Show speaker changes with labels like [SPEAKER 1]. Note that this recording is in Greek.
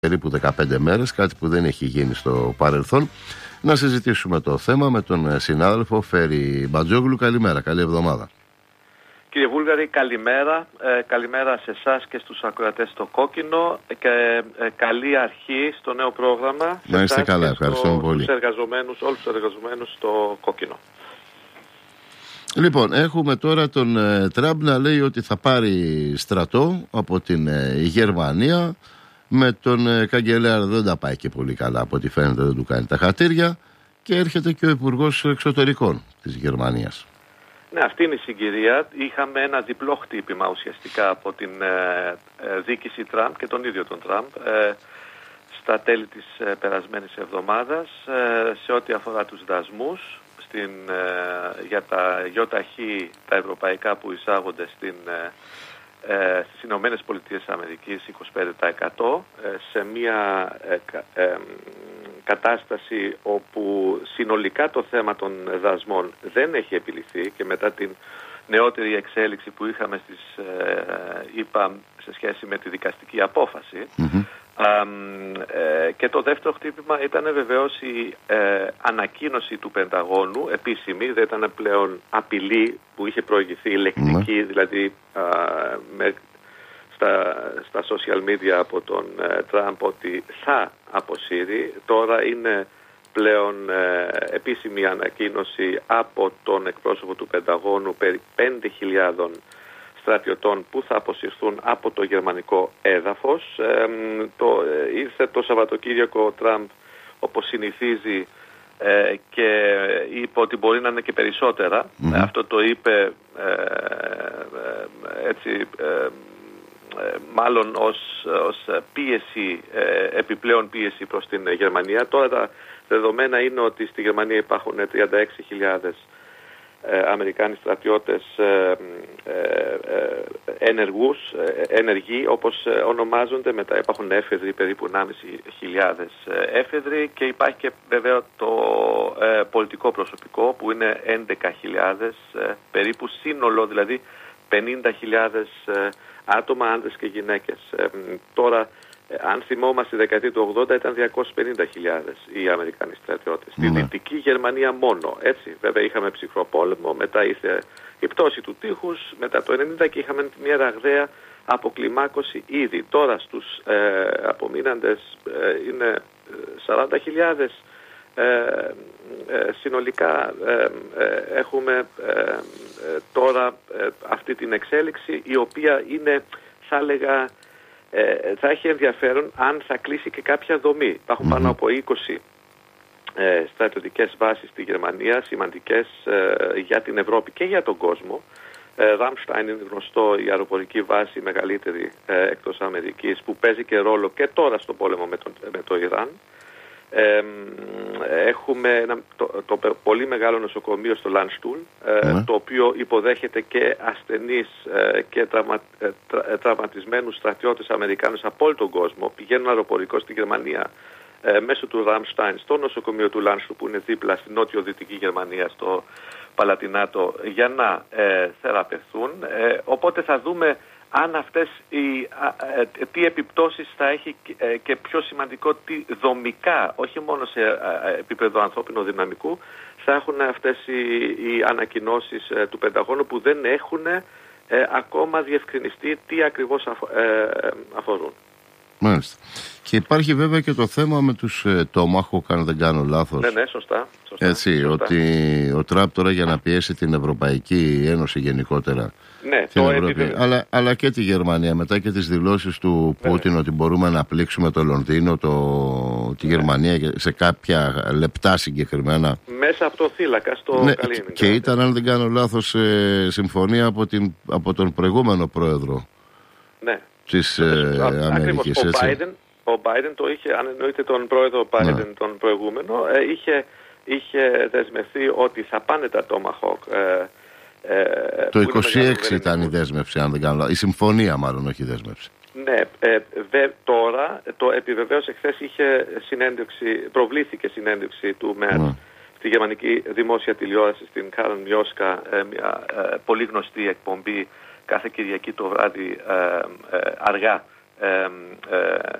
[SPEAKER 1] περίπου 15 μέρες, κάτι που δεν έχει γίνει στο παρελθόν. Να συζητήσουμε το θέμα με τον συνάδελφο Φέρη Μπατζόγλου. Καλημέρα, καλή εβδομάδα.
[SPEAKER 2] Κύριε Βούλγαρη, καλημέρα. Καλημέρα σε εσάς και στους ακροατές στο Κόκκινο και καλή αρχή στο νέο πρόγραμμα.
[SPEAKER 1] Να είστε καλά, ευχαριστούμε πολύ.
[SPEAKER 2] Όλους τους εργαζομένους στο Κόκκινο.
[SPEAKER 1] Λοιπόν, έχουμε τώρα τον Τραμπ να λέει ότι θα πάρει στρατό από την Γερμανία. Με τον καγκελάριο δεν τα πάει και πολύ καλά, από ό,τι φαίνεται δεν του κάνει τα χατήρια, και έρχεται και ο Υπουργός Εξωτερικών της Γερμανίας.
[SPEAKER 2] Ναι, αυτή είναι η συγκυρία. Είχαμε ένα διπλό χτύπημα ουσιαστικά από την δίκηση Τραμπ και τον ίδιο τον Τραμπ στα τέλη της περασμένης εβδομάδας σε ό,τι αφορά τους δασμούς για τα ΙΟΤΑΧΗ, τα ευρωπαϊκά που εισάγονται στις Ηνωμένες Πολιτείες Αμερικής 25%, σε μια κατάσταση όπου συνολικά το θέμα των δασμών δεν έχει επιληθεί, και μετά την νεότερη εξέλιξη που είχαμε ΗΠΑ σε σχέση με τη δικαστική απόφαση. Και το δεύτερο χτύπημα ήταν βεβαίως η ανακοίνωση του Πενταγώνου, επίσημη, δεν ήταν πλέον απειλή που είχε προηγηθεί λεκτική, δηλαδή στα social media από τον Τραμπ ότι θα αποσύρει. Τώρα είναι πλέον επίσημη ανακοίνωση από τον εκπρόσωπο του Πενταγώνου περί 5.000 στρατιωτών που θα αποσυρθούν από το γερμανικό έδαφος. Ήρθε το Σαββατοκύριακο ο Τραμπ, όπως συνηθίζει, και είπε ότι μπορεί να είναι και περισσότερα. Αυτό το είπε έτσι μάλλον ως πίεση, επιπλέον πίεση προς την Γερμανία. Τώρα τα δεδομένα είναι ότι στη Γερμανία υπάρχουν 36.000 Αμερικάνοι στρατιώτες ενεργοί όπως ονομάζονται. Μετά υπάρχουν έφεδροι, περίπου 1.500 έφεδροι, και υπάρχει και βέβαια το πολιτικό προσωπικό που είναι 11.000 περίπου σύνολο, δηλαδή 50.000 άτομα, άντρες και γυναίκες. Τώρα, αν θυμόμαστε, στη δεκαετία του 80 ήταν 250.000 οι Αμερικανοί στρατιώτες. Στη Δυτική Γερμανία μόνο, έτσι. Βέβαια είχαμε ψυχρό πόλεμο, μετά ήρθε η πτώση του τείχους, μετά το 90, και είχαμε μια ραγδαία αποκλιμάκωση ήδη. Τώρα στους απομείναντες είναι 40.000. Συνολικά έχουμε τώρα αυτή την εξέλιξη, η οποία είναι, θα έλεγα, θα έχει ενδιαφέρον αν θα κλείσει και κάποια δομή. Υπάρχουν πάνω από 20 στρατιωτικές βάσεις στη Γερμανία, σημαντικές για την Ευρώπη και για τον κόσμο. Ράμσταϊν είναι γνωστό, η αεροπορική βάση, η μεγαλύτερη εκτός Αμερικής, που παίζει και ρόλο και τώρα στο πόλεμο με το Ιράν. Έχουμε το πολύ μεγάλο νοσοκομείο στο Λανστούλ, το οποίο υποδέχεται και ασθενείς και τραυματισμένους στρατιώτες Αμερικάνους από όλο τον κόσμο. Πηγαίνουν αεροπορικώς στη Γερμανία μέσω του Ράμσταϊν στο νοσοκομείο του Λανστούλ, που είναι δίπλα στην νότιο-δυτική Γερμανία, στο Παλατινάτο, για να θεραπευθούν. Οπότε θα δούμε αν αυτές τι επιπτώσεις θα έχει, και πιο σημαντικό τι δομικά, όχι μόνο σε επίπεδο ανθρώπινου δυναμικού, θα έχουν αυτές οι ανακοινώσεις του Πενταγώνου, που δεν έχουν ακόμα διευκρινιστεί τι ακριβώς αφορούν.
[SPEAKER 1] Μάλιστα. Και υπάρχει βέβαια και το θέμα με τους Tomahawk, αν δεν κάνω λάθος.
[SPEAKER 2] Ναι, σωστά.
[SPEAKER 1] Έτσι, ότι ο Τραμπ τώρα, για να πιέσει την Ευρωπαϊκή Ένωση γενικότερα,
[SPEAKER 2] ναι,
[SPEAKER 1] αλλά και τη Γερμανία, μετά και τις δηλώσεις του Πούτιν ότι μπορούμε να πλήξουμε το Λονδίνο, τη Γερμανία σε κάποια λεπτά συγκεκριμένα.
[SPEAKER 2] Μέσα από το θύλακα στο Καλίνιγκραντ.
[SPEAKER 1] Και ήταν, αν δεν κάνω λάθος, συμφωνία από τον προηγούμενο πρόεδρο της Αμερικής.
[SPEAKER 2] Ο Biden το είχε, αν εννοείται τον πρόεδρο Biden τον προηγούμενο, είχε δεσμευθεί ότι θα πάνε τα Tomahawk.
[SPEAKER 1] Το 26 ήταν η δέσμευση, αν δεν κάνω λάθος. Η συμφωνία μάλλον, όχι η δέσμευση.
[SPEAKER 2] Ναι, τώρα το επιβεβαίωσε χθες, προβλήθηκε συνέντευξη του Μέρτ στη γερμανική δημόσια τηλεόραση, στην Κάρεν Μιόσκα, μια πολύ γνωστή εκπομπή κάθε Κυριακή το βράδυ αργά